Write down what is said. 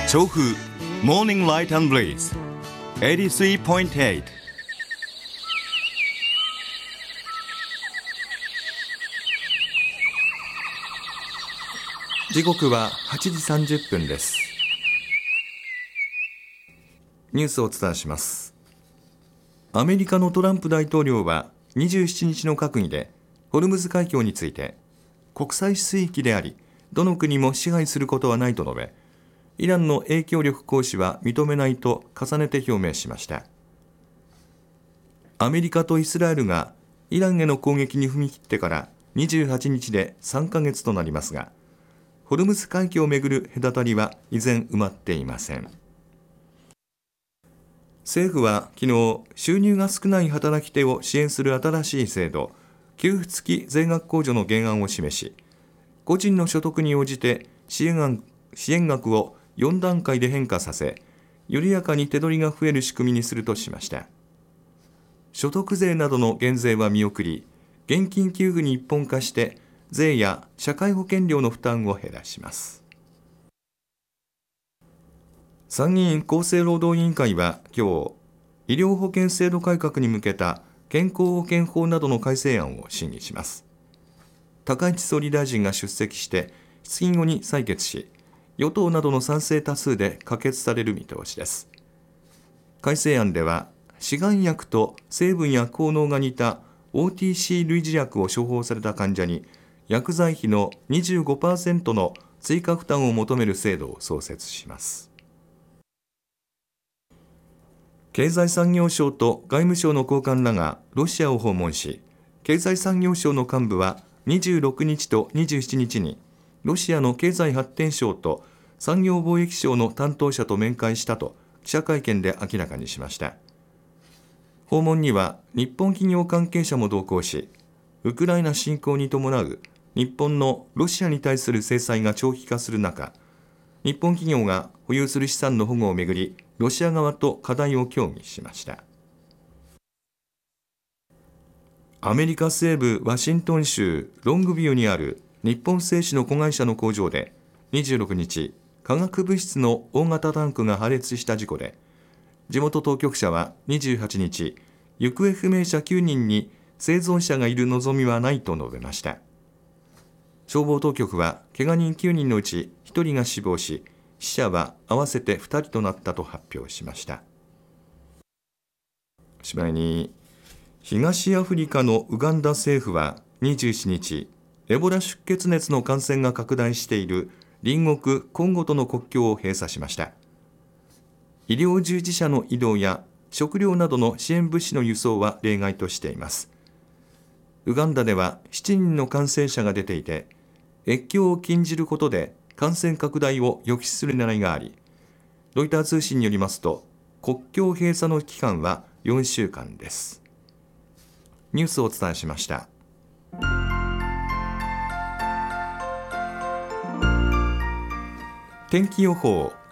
調布 Morning Light and Breeze 83.8。 時刻は8時30分です。ニュースをお伝えします。アメリカのトランプ大統領は27日の閣議でホルムズ海峡について国際水域でありどの国も支配することはないと述べ、イランの影響力行使は認めないと重ねて表明しました。アメリカとイスラエルがイランへの攻撃に踏み切ってから28日で3ヶ月となりますが、ホルムズ海峡をめぐる隔たりは依然埋まっていません。政府は昨日、収入が少ない働き手を支援する新しい制度、給付付き税額控除の原案を示し、個人の所得に応じて支援額を4段階で変化させ、緩やかに手取りが増える仕組みにするとしました。所得税などの減税は見送り、現金給付に一本化して税や社会保険料の負担を減らします。参議院厚生労働委員会は今日、医療保険制度改革に向けた健康保険法などの改正案を審議します。高市総理大臣が出席して質疑後に採決し、与党などの賛成多数で可決される見通しです。改正案では、市販薬と成分や効能が似た OTC 類似薬を処方された患者に薬剤費の 25% の追加負担を求める制度を創設します。経済産業省と外務省の高官らがロシアを訪問し、経済産業省の幹部は26日と27日にロシアの経済発展省と産業貿易省の担当者と面会したと記者会見で明らかにしました。訪問には日本企業関係者も同行し、ウクライナ侵攻に伴う日本のロシアに対する制裁が長期化する中、日本企業が保有する資産の保護をめぐり、ロシア側と課題を協議しました。アメリカ西部ワシントン州ロングビューにある日本製紙の子会社の工場で26日、化学物質の大型タンクが破裂した事故で、地元当局者は28日、行方不明者9人に生存者がいる望みはないと述べました。消防当局は、怪我人9人のうち1人が死亡し、死者は合わせて2人となったと発表しました。しまいに、東アフリカのウガンダ政府は27日、エボラ出血熱の感染が拡大している隣国コンゴとの国境を閉鎖しました。医療従事者の移動や食料などの支援物資の輸送は例外としています。ウガンダでは7人の感染者が出ていて、越境を禁じることで感染拡大を抑止する狙いがあり、ロイター通信によりますと、国境閉鎖の期間は4週間です。ニュースをお伝えしました。天気予報、